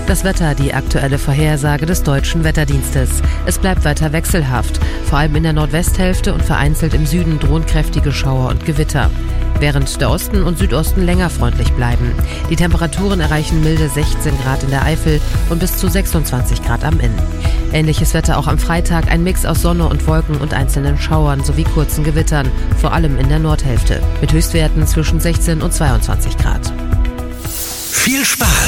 Das Wetter, die aktuelle Vorhersage des Deutschen Wetterdienstes. Es bleibt weiter wechselhaft. Vor allem in der Nordwesthälfte und vereinzelt im Süden drohen kräftige Schauer und Gewitter. Während der Osten und Südosten länger freundlich bleiben. Die Temperaturen erreichen milde 16 Grad in der Eifel und bis zu 26 Grad am Inn. Ähnliches Wetter auch am Freitag, ein Mix aus Sonne und Wolken und einzelnen Schauern sowie kurzen Gewittern, vor allem in der Nordhälfte, mit Höchstwerten zwischen 16 und 22 Grad. Viel Spaß!